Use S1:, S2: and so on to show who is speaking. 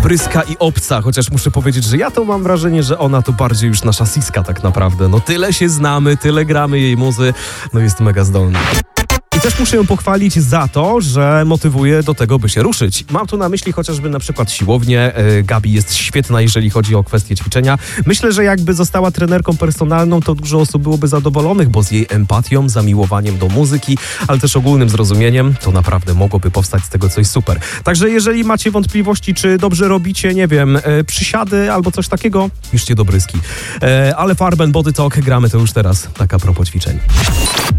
S1: pryska i obca, chociaż muszę powiedzieć, że ja to mam wrażenie, że ona to bardziej już nasza Siska tak naprawdę. No tyle się znamy, tyle gramy jej muzy, no jest mega zdolna. I też muszę ją pochwalić za to, że motywuje do tego, by się ruszyć. Mam tu na myśli chociażby na przykład siłownię. Gabi jest świetna, jeżeli chodzi o kwestie ćwiczenia. Myślę, że jakby została trenerką personalną, to dużo osób byłoby zadowolonych, bo z jej empatią, zamiłowaniem do muzyki, ale też ogólnym zrozumieniem, to naprawdę mogłoby powstać z tego coś super. Także jeżeli macie wątpliwości, czy dobrze robicie, nie wiem, przysiady albo coś takiego, piszcie do Bryski. Ale Farben Body Talk gramy to już teraz, tak a propos ćwiczeń.